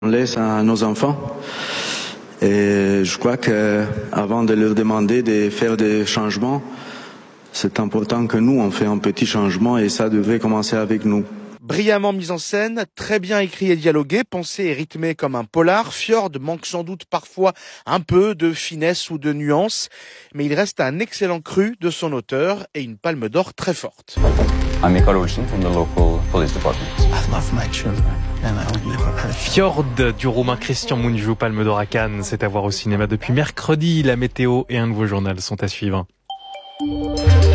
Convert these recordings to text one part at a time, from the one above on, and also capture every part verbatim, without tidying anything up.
On laisse à nos enfants. Et je crois que avant de leur demander de faire des changements, c'est important que nous, on fait un petit changement et ça devrait commencer avec nous. Brillamment mise en scène, très bien écrit et dialogué, pensé et rythmé comme un polar, Fjord manque sans doute parfois un peu de finesse ou de nuance, mais il reste un excellent cru de son auteur et une palme d'or très forte. I'm Mikael Olsen from the local police department. I love my children and I will never hurt. Fjord du Roumain Christian Mungiu, palme d'or à Cannes, c'est à voir au cinéma depuis mercredi. La météo et un nouveau journal sont à suivre. Elle,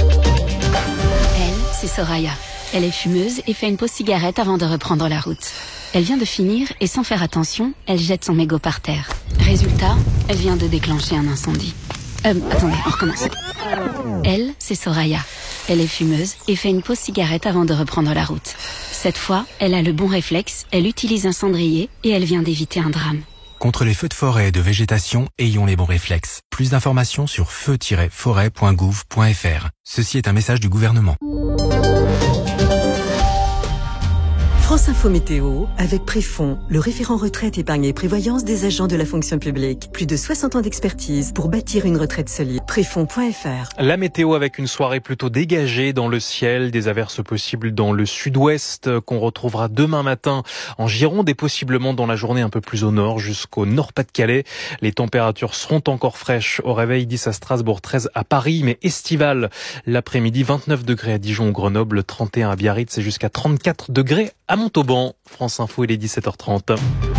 c'est Soraya. Elle est fumeuse et fait une pause cigarette avant de reprendre la route. Elle vient de finir et sans faire attention, elle jette son mégot par terre. Résultat, elle vient de déclencher un incendie. Euh, attendez, on recommence. Elle, c'est Soraya. Elle est fumeuse et fait une pause cigarette avant de reprendre la route. Cette fois, elle a le bon réflexe, elle utilise un cendrier et elle vient d'éviter un drame. Contre les feux de forêt et de végétation, ayons les bons réflexes. Plus d'informations sur feu tiret forêt point gouv point f r. Ceci est un message du gouvernement. France Info Météo, avec Préfond, le référent retraite, épargne et prévoyance des agents de la fonction publique. Plus de soixante ans d'expertise pour bâtir une retraite solide. Préfond point f r. La météo avec une soirée plutôt dégagée dans le ciel, des averses possibles dans le sud-ouest qu'on retrouvera demain matin en Gironde et possiblement dans la journée un peu plus au nord jusqu'au Nord-Pas-de-Calais. Les températures seront encore fraîches au réveil, dix à Strasbourg, treize à Paris, mais estivales l'après-midi, vingt-neuf degrés à Dijon ou Grenoble, trente et un à Biarritz et jusqu'à trente-quatre degrés à Montauban. France Info, il est dix-sept heures trente.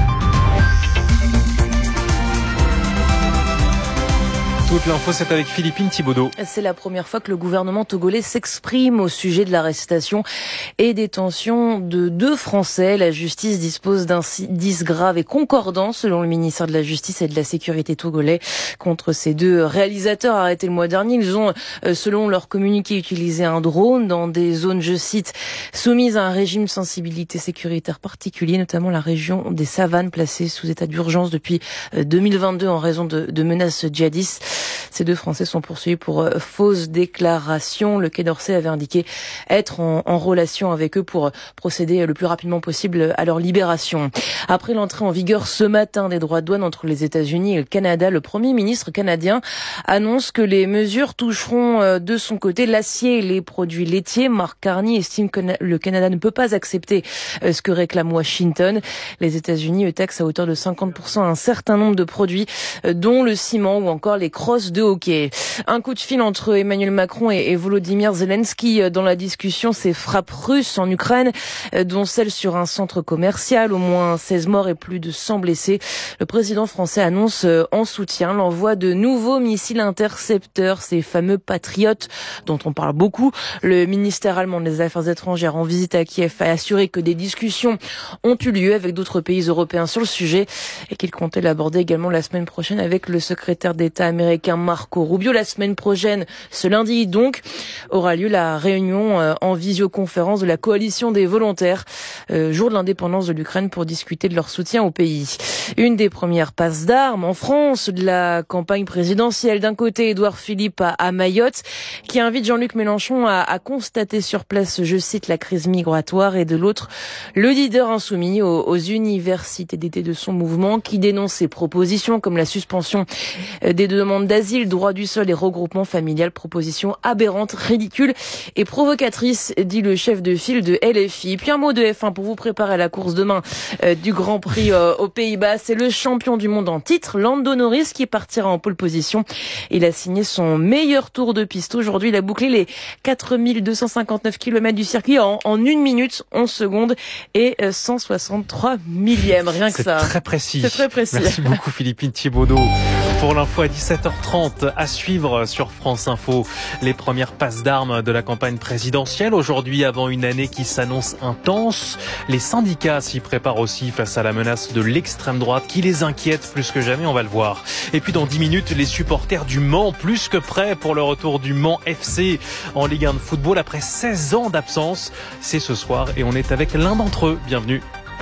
Toute l'info, c'est avec Philippine Thibaudot. C'est la première fois que le gouvernement togolais s'exprime au sujet de l'arrestation et détention de deux Français. La justice dispose d'indices graves et concordants, selon le ministère de la Justice et de la Sécurité togolais, contre ces deux réalisateurs arrêtés le mois dernier. Ils ont, selon leur communiqué, utilisé un drone dans des zones, je cite, soumises à un régime de sensibilité sécuritaire particulier, notamment la région des Savanes, placée sous état d'urgence depuis deux mille vingt-deux en raison de, de menaces djihadistes. Ces deux Français sont poursuivis pour euh, fausses déclarations. Le Quai d'Orsay avait indiqué être en, en relation avec eux pour procéder le plus rapidement possible à leur libération. Après l'entrée en vigueur ce matin des droits de douane entre les États-Unis et le Canada, le Premier ministre canadien annonce que les mesures toucheront euh, de son côté l'acier et les produits laitiers. Mark Carney estime que le Canada ne peut pas accepter euh, ce que réclame Washington. Les États-Unis eux, taxent à hauteur de cinquante pour cent un certain nombre de produits, euh, dont le ciment ou encore les crosses de hockey. Un coup de fil entre Emmanuel Macron et Volodymyr Zelensky dans la discussion, ces frappes russes en Ukraine, dont celle sur un centre commercial, au moins seize morts et plus de cent blessés. Le président français annonce en soutien l'envoi de nouveaux missiles intercepteurs, ces fameux patriotes dont on parle beaucoup. Le ministère allemand des Affaires étrangères en visite à Kiev a assuré que des discussions ont eu lieu avec d'autres pays européens sur le sujet et qu'il comptait l'aborder également la semaine prochaine avec le secrétaire d'État américain Marco Rubio. La semaine prochaine, ce lundi donc, aura lieu la réunion euh, en visioconférence de la coalition des volontaires, euh, jour de l'indépendance de l'Ukraine, pour discuter de leur soutien au pays. Une des premières passes d'armes en France de la campagne présidentielle. D'un côté, Édouard Philippe à, à Mayotte, qui invite Jean-Luc Mélenchon à, à constater sur place, je cite, la crise migratoire, et de l'autre, le leader insoumis aux, aux universités d'été de son mouvement, qui dénonce ses propositions comme la suspension des demandes d'asile, droit du sol et regroupement familial, proposition aberrante, ridicule et provocatrice, dit le chef de file de L F I. Puis un mot de F un pour vous préparer à la course demain euh, du Grand Prix euh, aux Pays-Bas. C'est le champion du monde en titre, Lando Norris, qui partira en pole position. Il a signé son meilleur tour de piste aujourd'hui. Il a bouclé les quatre mille deux cent cinquante-neuf kilomètres du circuit en, en une minute, onze secondes et cent soixante-trois millièmes. Rien que ça. C'est très précis. C'est très précis. Merci beaucoup Philippine Thibaudot. Pour l'info à dix-sept heures trente, à suivre sur France Info, les premières passes d'armes de la campagne présidentielle. Aujourd'hui, avant une année qui s'annonce intense, les syndicats s'y préparent aussi face à la menace de l'extrême droite qui les inquiète plus que jamais, on va le voir. Et puis dans dix minutes, les supporters du Mans plus que prêts pour le retour du Mans F C en Ligue un de football après seize ans d'absence. C'est ce soir et on est avec l'un d'entre eux. Bienvenue.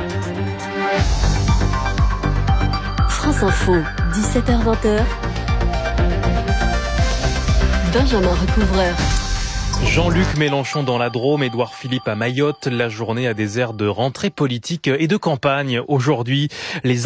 France Info, dix-sept heures vingt. Benjamin Recouvreur. Jean-Luc Mélenchon dans la Drôme, Édouard Philippe à Mayotte. La journée a des airs de rentrée politique et de campagne. Aujourd'hui, les